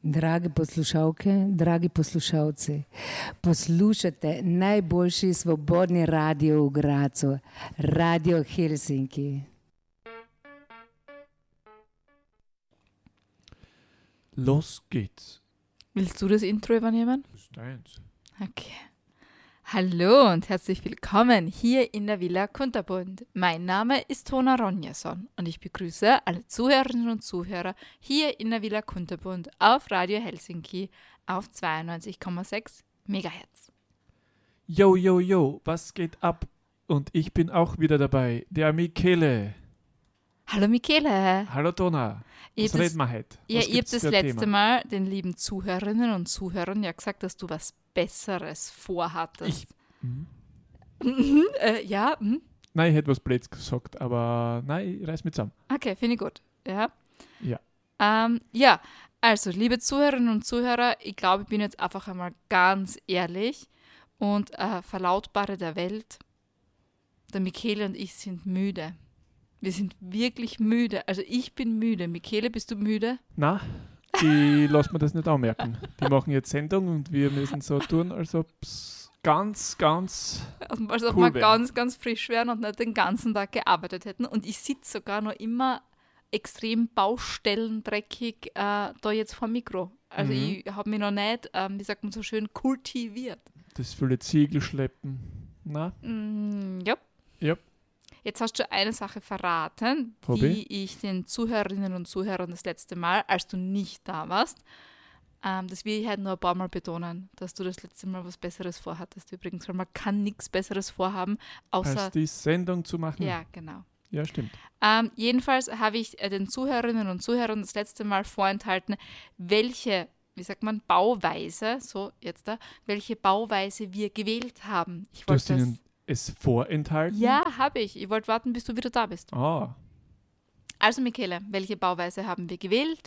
Drage poslušalke, dragi poslušalci, poslušate najboljši svobodni radio v Grazu, Radio Helsinki. Los geht's. Willst du das Intro übernehmen? Das ist deins. Okay. Hallo und herzlich willkommen hier in der Villa Kunterbund. Mein Name ist Tona Ronjason und ich begrüße alle Zuhörerinnen und Zuhörer hier in der Villa Kunterbund auf Radio Helsinki auf 92,6 MHz. Yo, yo, yo, was geht ab? Und ich bin auch wieder dabei, der Michele. Hallo Michele. Hallo Tona. Was reden wir heute? Ja, Was ihr habt gibt's das für ein letzte Thema? Mal den lieben Zuhörerinnen und Zuhörern ja gesagt, dass du was Besseres vorhattest. Ja. Nein, ich hätte was Blöds gesagt, aber nein, ich reiß mich zusammen. Okay, finde ich gut. Ja. Ja. Ja, also liebe Zuhörerinnen und Zuhörer, ich glaube, ich bin jetzt einfach einmal ganz ehrlich und verlautbare der Welt, der Michele und ich sind müde. Wir sind wirklich müde. Also ich bin müde. Michele, bist du müde? Na, ich lasse mir das nicht anmerken. Die machen jetzt Sendung und wir müssen so tun, als ob es ganz Als ob cool wir wäre. ganz, ganz frisch wären und nicht den ganzen Tag gearbeitet hätten. Und ich sitze sogar noch immer extrem baustellendreckig da jetzt vor dem Mikro. Also ich habe mich noch nicht, wie sagt man so schön, kultiviert. das viele Ziegel schleppen. Na, Ja. Ja. Jetzt hast du eine Sache verraten, Hab die ich den Zuhörerinnen und Zuhörern das letzte Mal, als du nicht da warst, das will ich halt nur ein paar Mal betonen, dass du das letzte Mal was Besseres vorhattest übrigens, weil man kann nichts Besseres vorhaben, außer... als die Sendung zu machen. Ja, genau. Ja, stimmt. Jedenfalls habe ich den Zuhörerinnen und Zuhörern das letzte Mal vorenthalten, welche, wie sagt man, Bauweise, so jetzt da, welche Bauweise wir gewählt haben. Ich Du hast wollte das... ihnen es vorenthalten? Ja, habe ich. Ich wollte warten, bis du wieder da bist. Ah, Also Michele, welche Bauweise haben wir gewählt?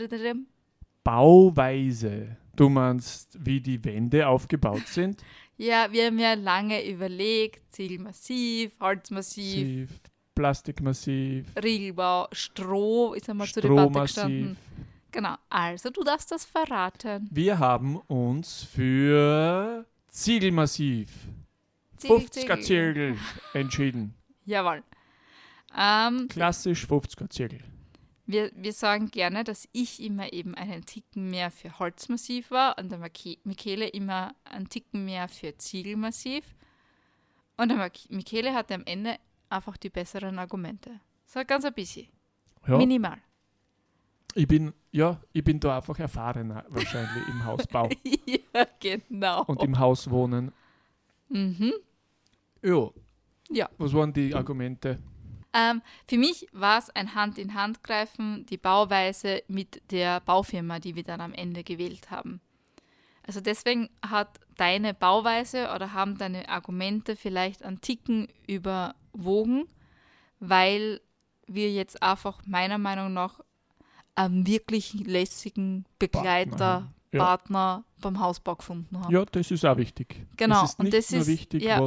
Bauweise. Du meinst, wie die Wände aufgebaut sind? Ja, wir haben ja lange überlegt, Ziegelmassiv, Holzmassiv, Massiv, Plastikmassiv, Riegelbau, Stroh ist einmal zur Debatte Strohmassiv. gestanden. Genau, also du darfst das verraten. Wir haben uns für Ziegelmassiv, Ziegel, 50er Ziegel entschieden. Jawohl. Klassisch 50er Ziegel. Wir sagen gerne, dass ich immer eben einen Ticken mehr für Holzmassiv war und der Michele immer einen Ticken mehr für Ziegelmassiv. Und der Michele hatte am Ende einfach die besseren Argumente. So ganz ein bisschen. Ja, Minimal. ich bin da einfach erfahrener wahrscheinlich im Hausbau Ja, genau. und im Haus wohnen. Mhm. Ja. Ja. Was waren die Argumente? Für mich war es ein Hand-in-Hand-Greifen, die Bauweise mit der Baufirma, die wir dann am Ende gewählt haben. Also deswegen hat deine Bauweise oder haben deine Argumente vielleicht einen Ticken überwogen, weil wir jetzt einfach meiner Meinung nach einen wirklich lässigen Begleiter, Ja. Partner beim Hausbau gefunden haben. Ja, das ist auch wichtig. Genau, Es ist und nicht das nur ist- wichtig, ja.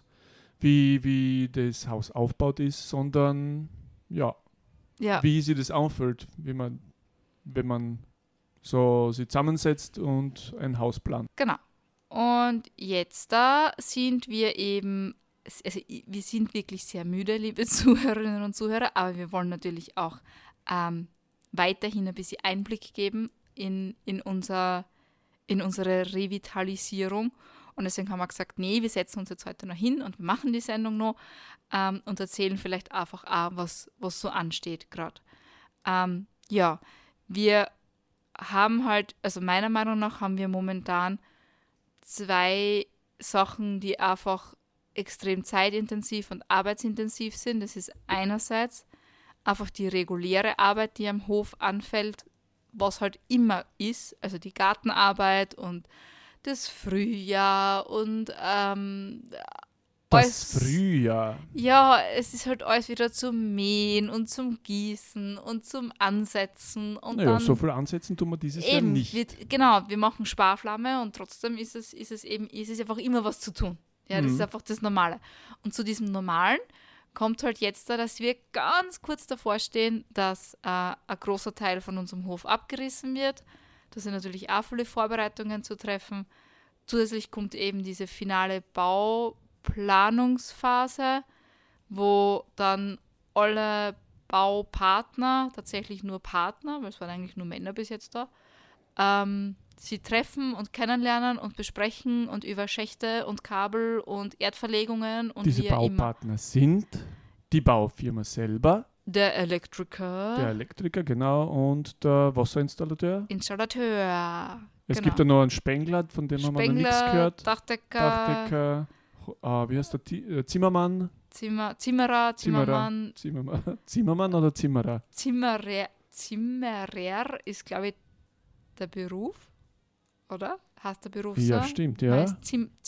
wie das Haus aufgebaut ist, sondern Ja. wie sich das anfühlt, wenn man so sich zusammensetzt und ein Haus plant. Genau. Und jetzt da sind wir eben, also wir sind wirklich sehr müde, liebe Zuhörerinnen und Zuhörer, aber wir wollen natürlich auch weiterhin ein bisschen Einblick geben in unsere Revitalisierung. Und deswegen haben wir gesagt, nee, wir setzen uns jetzt heute noch hin und wir machen die Sendung noch und erzählen vielleicht einfach auch, was so ansteht gerade. Ja, wir haben halt, also meiner Meinung nach haben wir momentan zwei Sachen, die einfach extrem zeitintensiv und arbeitsintensiv sind. Das ist einerseits einfach die reguläre Arbeit, die am Hof anfällt, was halt immer ist, also die Gartenarbeit und das Frühjahr und Das Frühjahr. ja, es ist halt alles wieder zum Mähen und zum Gießen und zum Ansetzen und Naja, dann so viel ansetzen tun wir dieses Jahr eben, nicht. wir machen Sparflamme und trotzdem ist es einfach immer was zu tun. Ja, das ist einfach das Normale. Und zu diesem Normalen kommt halt jetzt da, dass wir ganz kurz davor stehen, dass ein großer Teil von unserem Hof abgerissen wird, Da sind natürlich auch viele Vorbereitungen zu treffen. Zusätzlich kommt eben diese finale Bauplanungsphase, wo dann alle Baupartner, tatsächlich nur Partner, weil es waren eigentlich nur Männer bis jetzt da, sie treffen und kennenlernen und besprechen und über Schächte und Kabel und Erdverlegungen und Diese wie immer. Baupartner sind die Baufirma selber, Der Elektriker, der Elektriker, genau, und der Wasserinstallateur. Installateur, Es genau. gibt ja noch einen Spengler, von dem haben wir noch nichts Spengler, gehört. Dachdecker, Dachdecker, wie heißt der? Zimmermann? Zimmerer, Zimmermann, Zimmermann oder Zimmerer? Zimmerer ist, glaube ich, der Beruf, oder? Heißt der Beruf Ja, so? stimmt, Nein, ja. ist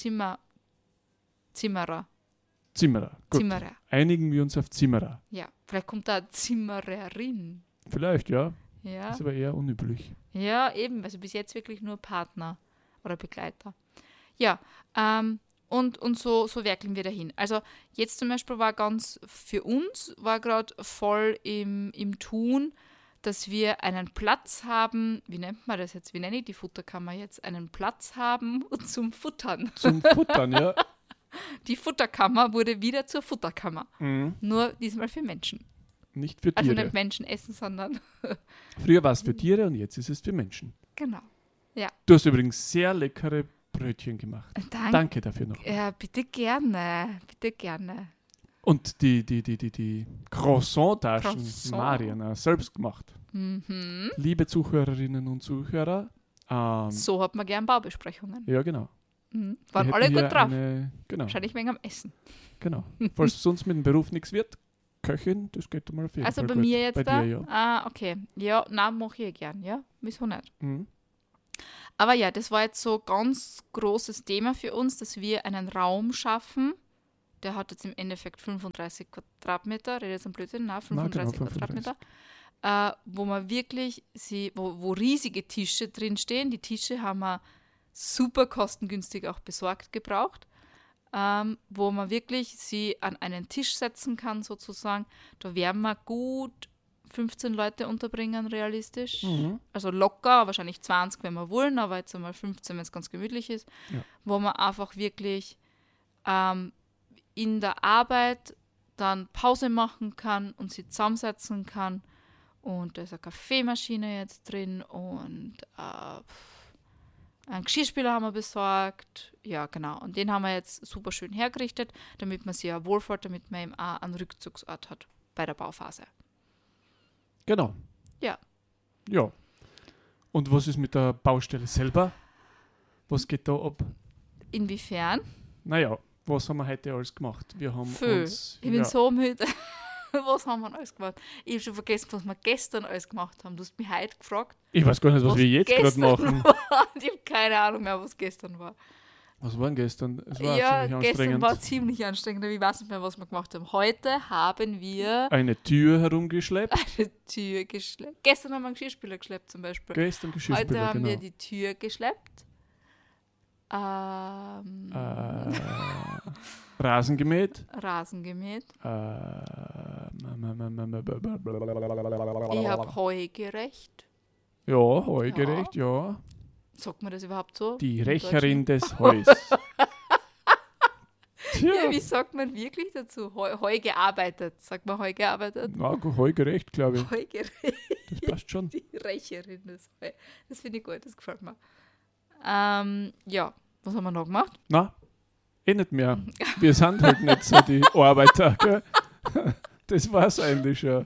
Zimmerer. Zimmerer. Gut. Zimmerer. Einigen wir uns auf Zimmerer. Ja, vielleicht kommt da Zimmererin. Vielleicht, ja. Ja. Ist aber eher unüblich. Ja, eben, also bis jetzt wirklich nur Partner oder Begleiter. Ja, und so werkeln wir dahin. Also jetzt zum Beispiel war für uns war gerade voll im Tun, dass wir einen Platz haben, wie nennt man das jetzt, wie nenne ich die Futterkammer jetzt, einen Platz haben zum Futtern. Zum Futtern, ja. Die Futterkammer wurde wieder zur Futterkammer. Mhm. Nur diesmal für Menschen. Nicht für Also Tiere. nicht Menschen essen, sondern Früher war es für Tiere und jetzt ist es für Menschen. genau. Du hast übrigens sehr leckere Brötchen gemacht. Danke dafür noch. Ja, bitte gerne. Bitte gerne. Und die Croissant-Taschen, Croissant. Mariana, selbst gemacht. Mhm. Liebe Zuhörerinnen und Zuhörer. So hat man gern Baubesprechungen. Ja, genau. Mhm. Wir Waren hätten alle hier gut drauf. Genau, Wahrscheinlich wegen am Essen. genau. Falls sonst mit dem Beruf nichts wird, Köchin, das geht mal auf jeden Also Fall bei gut. mir jetzt bei da? Dir, ja. Ah, okay. Ja, nein, mache ich gern, ja. Wieso nicht? Mhm. Aber ja, das war jetzt so ein ganz großes Thema für uns, dass wir einen Raum schaffen. Der hat jetzt im Endeffekt 35 Quadratmeter, rede jetzt ein Blödsinn, nein, 35 genau, Quadratmeter. Wo man wirklich, wo riesige Tische drinstehen. Die Tische haben wir super kostengünstig auch besorgt gebraucht. Wo man wirklich sie an einen Tisch setzen kann sozusagen. Da werden wir gut 15 Leute unterbringen, realistisch. Mhm. Also locker, wahrscheinlich 20, wenn wir wollen, aber jetzt einmal 15, wenn es ganz gemütlich ist. Ja. Wo man einfach wirklich in der Arbeit dann Pause machen kann und sie zusammensetzen kann. Und da ist eine Kaffeemaschine jetzt drin und einen Geschirrspüler haben wir besorgt. Ja, genau. Und den haben wir jetzt super schön hergerichtet, damit man sich ja wohlfühlt, damit man eben auch einen Rückzugsort hat bei der Bauphase. Genau. Ja. Ja. Und was ist mit der Baustelle selber? Was geht da ab? Inwiefern? Naja, was haben wir heute alles gemacht? Wir haben Viel. uns... Ich bin so müde. Was haben wir alles gemacht? Ich habe schon vergessen, was wir gestern alles gemacht haben. Du hast mich heute gefragt. Ich weiß gar nicht, was wir jetzt gerade gestern machen. war. Ich habe keine Ahnung mehr, was gestern war. Was war denn gestern? Es war Ja, ziemlich gestern anstrengend. war ziemlich anstrengend. Ich weiß nicht mehr, was wir gemacht haben. Heute haben wir Eine Tür herumgeschleppt. eine Tür geschleppt. Gestern haben wir einen Geschirrspüler geschleppt zum Beispiel. Gestern Heute Geschirrspüler, haben genau. wir die Tür geschleppt. Rasen gemäht. Rasen gemäht. Ich Ich habe Heu gerecht. Ja, heugerecht, ja. Sagt man das überhaupt so? Die im Rächerin Deutschen? des Heus. Tja, Ja, wie sagt man wirklich dazu? Heu gearbeitet. Sagt man Heu gearbeitet? na, heugerecht, glaube ich. Heu gerecht. Das passt schon. Die Rächerin des Heu. Das finde ich gut, das gefällt mir. Ja, was haben wir noch gemacht? Na, nicht mehr. Wir sind halt nicht so die Arbeiter. Gell? Das war's eigentlich schon.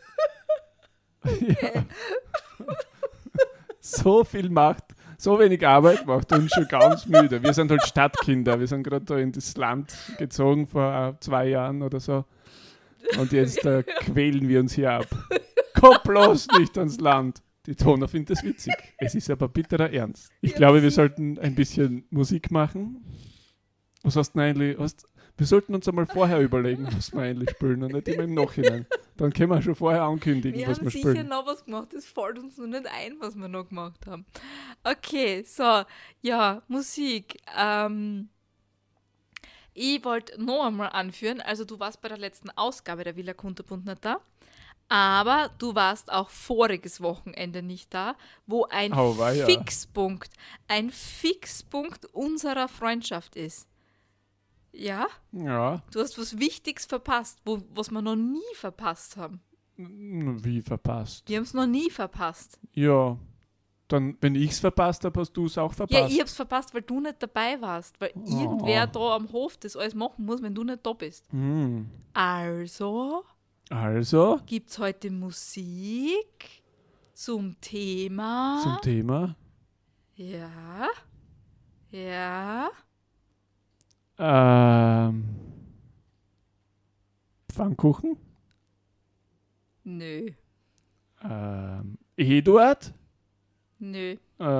Ja. So viel Macht, so wenig Arbeit macht uns schon ganz müde. Wir sind halt Stadtkinder. Wir sind gerade da in das Land gezogen vor 2 Jahren oder so. Und jetzt quälen wir uns hier ab. Komm bloß nicht ans Land. Die Tona findet das witzig. Es ist aber bitterer Ernst. Ich glaube, wir sollten ein bisschen Musik machen. Was hast du denn eigentlich? Wir sollten uns einmal vorher überlegen, was wir eigentlich spielen und nicht immer im Nachhinein. Dann können wir schon vorher ankündigen, Wir was haben wir sicher spielen. noch was gemacht, das fällt uns noch nicht ein, was wir noch gemacht haben. Okay, so, ja, Musik. Ich wollte noch einmal anführen, also du warst bei der letzten Ausgabe der Villa Kunterbunt nicht da, Aber du warst auch voriges Wochenende nicht da, wo ein Fixpunkt unserer Freundschaft ist. Ja? Ja. Du hast was Wichtiges verpasst, was wir noch nie verpasst haben. Wie verpasst? Wir haben es noch nie verpasst. Ja. Dann, wenn ich es verpasst habe, hast du es auch verpasst. Ja, ich hab's verpasst, weil du nicht dabei warst. Weil irgendwer da am Hof das alles machen muss, wenn du nicht da bist. Also gibt's heute Musik zum Thema. Zum Thema? Ja. Ja. Pfannkuchen? Nö. Eduard? Nö.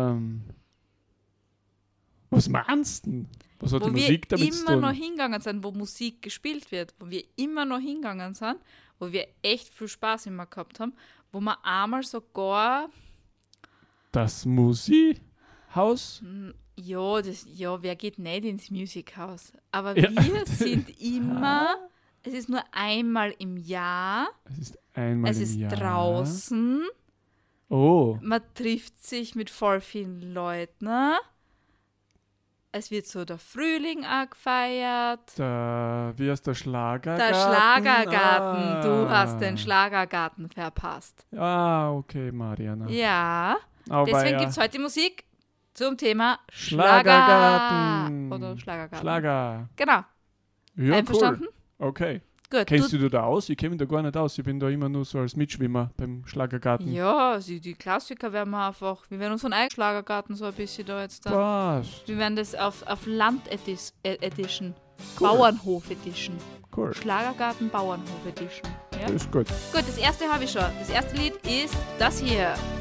Was meinst du? Was hat Wo die Musik damit zu wir immer tun? noch hingegangen sind, wo Musik gespielt wird, wo wir immer noch hingegangen sind, wo wir echt viel Spaß immer gehabt haben, wo wir einmal sogar Das Musikhaus? Ja, wer geht nicht ins Music House? Aber Ja. wir sind immer, es ist nur einmal im Jahr, Es ist einmal es im ist Jahr. draußen, Oh, man trifft sich mit voll vielen Leuten, es wird so der Frühling auch gefeiert. wie heißt der Schlagergarten? Der Schlagergarten, du hast den Schlagergarten. Schlagergarten verpasst. Okay, Mariana. Ja, Aber deswegen ja. gibt es heute Musik zum Thema Schlagergarten. Oder Schlagergarten. Schlager. Genau, Ja, einverstanden? Cool. Okay. Gut. Kennst du da aus? Ich kenne mich da gar nicht aus. Ich bin da immer nur so als Mitschwimmer beim Schlagergarten. Ja, also die Klassiker werden wir einfach, wir werden unseren eigenen Schlagergarten so ein bisschen da jetzt da. Was? Wir werden das auf Land-Edition, Cool. Bauernhof-Edition. Cool. Schlagergarten Bauernhof-Edition. Ja? Das ist gut. Gut, das erste habe ich schon. Das erste Lied ist das hier.